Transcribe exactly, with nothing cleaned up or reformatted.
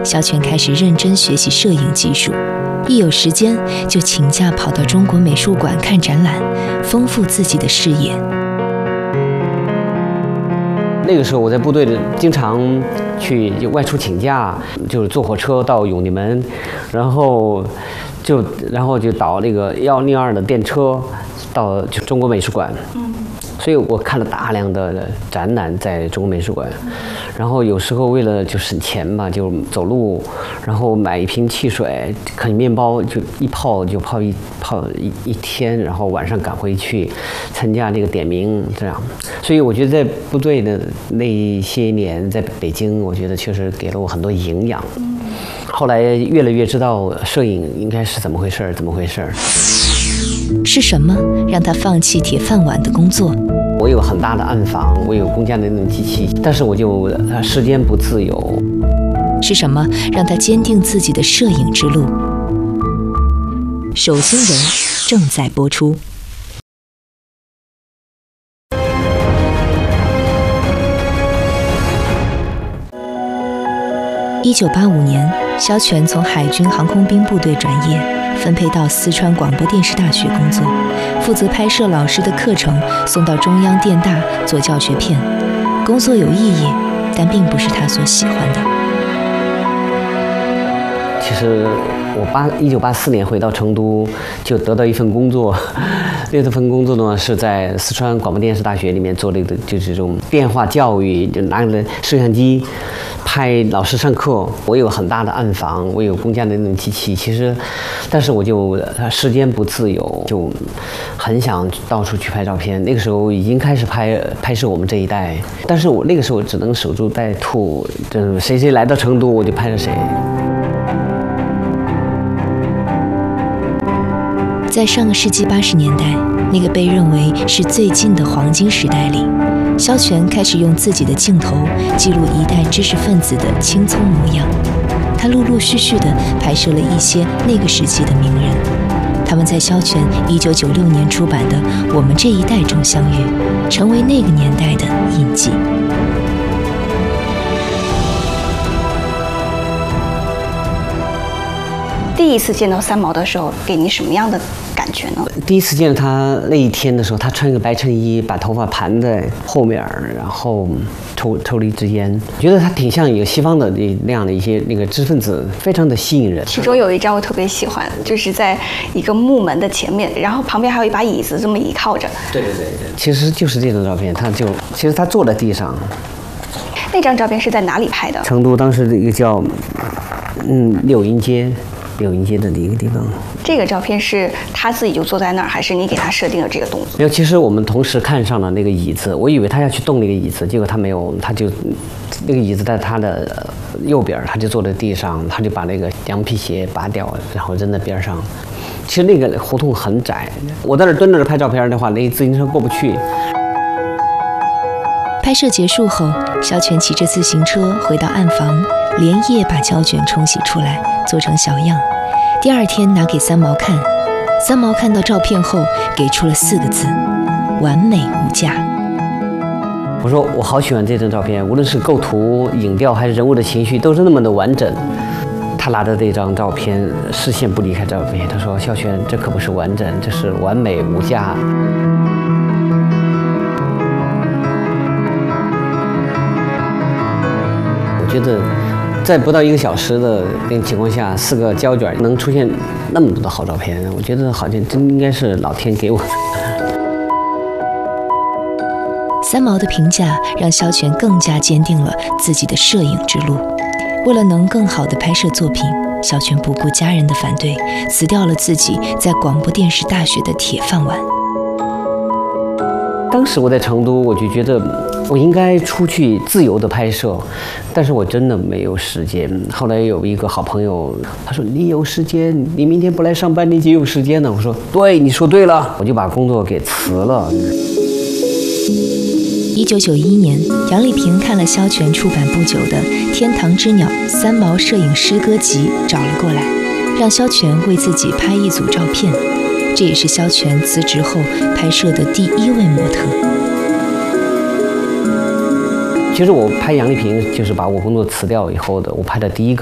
肖全开始认真学习摄影技术，一有时间就请假跑到中国美术馆看展览，丰富自己的视野。 那个时候我在部队里经常去外出请假，就是坐火车到永定门，然后就然后就倒那个幺零二的电车到就中国美术馆。嗯，所以我看了大量的展览在中国美术馆。然后有时候为了就省钱嘛，就走路，然后买一瓶汽水，啃面包，就一泡就泡一泡一一天，然后晚上赶回去参加那个点名，这样。所以我觉得在部队的那些年，在北京，我觉得确实给了我很多营养。后来越来越知道摄影应该是怎么回事，怎么回事。 是什么让他放弃铁饭碗的工作？ 我有很大的暗房，我有公家的那种机器，但是我就时间不自由。 是什么让他坚定自己的摄影之路？手心人正在播出。一九八五年，肖全从海军航空兵部队转业，分配到四川广播电视大学工作，负责拍摄老师的课程，送到中央电大做教学片。工作有意义，但并不是他所喜欢的。 其实我八一九八四年回到成都，就得到一份工作。那份工作呢是在四川广播电视大学里面做了一个就是这种电话教育，就拿着摄像机拍老师上课。我有很大的暗房，我有公家的那种机器，其实，但是我就时间不自由，就很想到处去拍照片。那个时候已经开始拍拍摄我们这一代，但是我那个时候只能守株待兔，就是谁谁来到成都我就拍着谁。 在上个世纪八十年代，那个被认为是最近的黄金时代里，肖全开始用自己的镜头记录一代知识分子的青葱模样。他陆陆续续地拍摄了一些那个时期的名人，他们在肖全一九九六年出版的《我们这一代》中相遇，成为那个年代的印记。 第一次见到三毛的时候，给你什么样的感觉呢？ 第一次见到他那一天的时候，他穿个白衬衣，把头发盘在后面，然后抽抽了一支烟，觉得他挺像一个西方的那样的一些那个知识分子，非常的吸引人。 其中有一张我特别喜欢，就是在一个木门的前面，然后旁边还有一把椅子，这么倚靠着。 对对对对，其实就是这张照片，他就其实他坐在地上。 那张照片是在哪里拍的？ 成都当时的一个叫嗯柳荫街。柳荫街的一个地方。 这个照片是他自己就坐在那儿，还是你给他设定了这个动作？ 没有，其实我们同时看上了那个椅子，我以为他要去动那个椅子，结果他没有，他就那个椅子在他的右边，他就坐在地上，他就把那个羊皮鞋拔掉，然后扔在边上。其实那个胡同很窄，我在那蹲着拍照片的话，那自行车过不去。 拍摄结束后，肖全骑着自行车回到暗房，连夜把胶卷冲洗出来，做成小样。第二天拿给三毛看，三毛看到照片后给出了四个字：完美无价。 我说我好喜欢这张照片，无论是构图、影调还是人物的情绪，都是那么的完整。他拿着这张照片，视线不离开照片，他说：“肖全，这可不是完整，这是完美无价。”我觉得，在不到一个小时的那个情况下，四个胶卷能出现那么多的好照片，我觉得好像真应该是老天给我的。 三毛的评价让肖全更加坚定了自己的摄影之路。为了能更好地拍摄作品，肖全不顾家人的反对，辞掉了自己在广播电视大学的铁饭碗。 当时我在成都，我就觉得我应该出去自由的拍摄，但是我真的没有时间。后来有一个好朋友，他说：“你有时间，你明天不来上班，你就有时间了。”我说：“对，你说对了。”我就把工作给辞了。 一九九一年，杨丽萍看了肖全出版不久的《天堂之鸟》三毛摄影诗歌集，找了过来，让肖全为自己拍一组照片。这也是肖全辞职后拍摄的第一位模特。 其实我拍杨丽萍就是把我工作辞掉以后的，我拍的第一个